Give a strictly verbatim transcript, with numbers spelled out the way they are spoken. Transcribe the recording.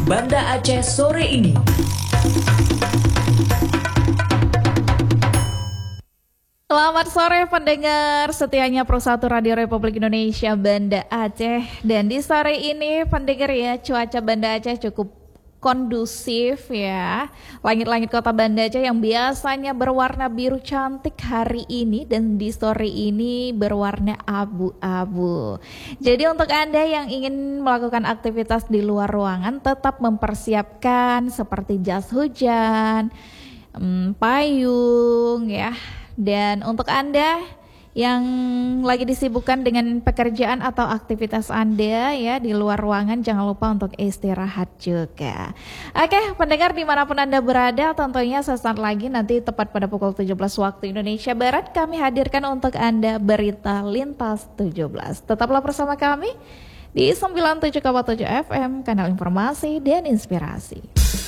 Banda Aceh sore ini. Selamat sore pendengar setianya Pro satu Radio Republik Indonesia Banda Aceh. Dan di sore ini pendengar ya, cuaca Banda Aceh cukup kondusif ya. Langit-langit kota Banda Aceh yang biasanya berwarna biru cantik hari ini dan di sore ini berwarna abu-abu. Jadi untuk Anda yang ingin melakukan aktivitas di luar ruangan, tetap mempersiapkan seperti jas hujan, hmm, payung ya. Dan untuk Anda yang lagi disibukkan dengan pekerjaan atau aktivitas Anda ya di luar ruangan, jangan lupa untuk istirahat juga. Oke pendengar dimanapun Anda berada, tentunya sesaat lagi nanti tepat pada pukul tujuh belas waktu Indonesia Barat kami hadirkan untuk Anda berita lintas tujuh belas. Tetaplah bersama kami di sembilan puluh tujuh koma tujuh F M, kanal informasi dan inspirasi.